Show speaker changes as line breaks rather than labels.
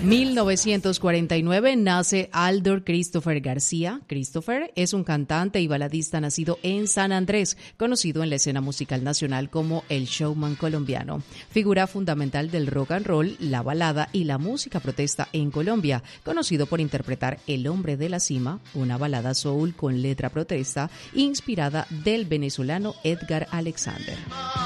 1949 nace Aldor Christopher García. Christopher es un cantante y baladista nacido en San Andrés, conocido en la escena musical nacional como el showman colombiano. Figura fundamental del rock and roll, la balada y la música protesta en Colombia, conocido por interpretar El hombre de la cima, una balada soul con letra protesta inspirada del venezolano Edgar Alexander.